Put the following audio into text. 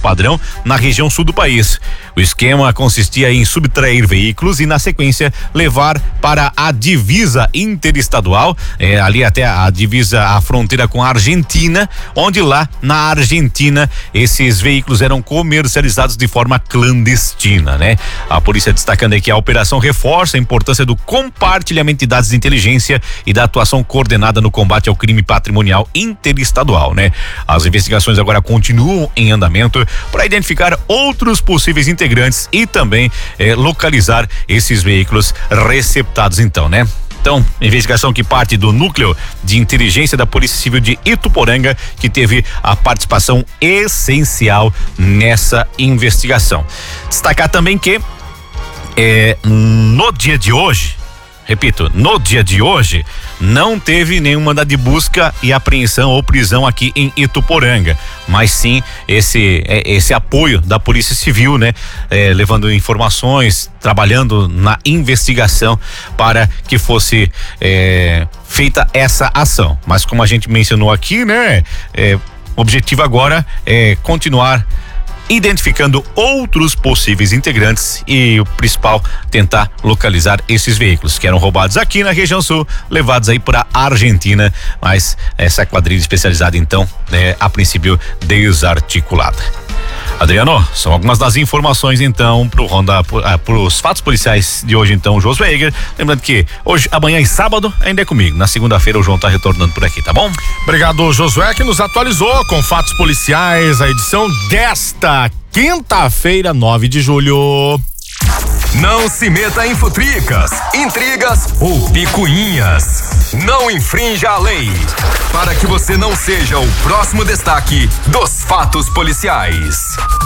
padrão na região sul do país. O esquema consistia em subtrair veículos e, na sequência, levar para a divisa interestadual, ali até a divisa, a fronteira com a Argentina, onde lá na Argentina esses veículos eram comercializados de forma clandestina, né? A polícia destacando aí que a operação reforça a importância do compartilhamento de dados de inteligência e da atuação coordenada no combate ao crime patrimonial interestadual, né? As investigações agora continuam em andamento para identificar outros possíveis integrantes e também localizar esses veículos receptados, então, né? Então, investigação que parte do núcleo de inteligência da Polícia Civil de Ituporanga, que teve a participação essencial nessa investigação. Destacar também que no dia de hoje, repito, no dia de hoje, não teve nenhum mandado de busca e apreensão ou prisão aqui em Ituporanga, mas sim esse apoio da Polícia Civil, né? Levando informações, trabalhando na investigação para que fosse feita essa ação. Mas como a gente mencionou aqui, né? O objetivo agora é continuar identificando outros possíveis integrantes e o principal, tentar localizar esses veículos que eram roubados aqui na região sul, levados aí para a Argentina, mas essa quadrilha especializada então, a princípio desarticulada. Adriano, são algumas das informações então pros fatos policiais de hoje então, Josué Egger. Lembrando que hoje, amanhã e sábado ainda é comigo. Na segunda-feira o João tá retornando por aqui, tá bom? Obrigado, Josué, que nos atualizou com fatos policiais, a edição desta quinta-feira, 9 de julho. Não se meta em futricas, intrigas ou picuinhas. Não infrinja a lei, para que você não seja o próximo destaque dos fatos policiais.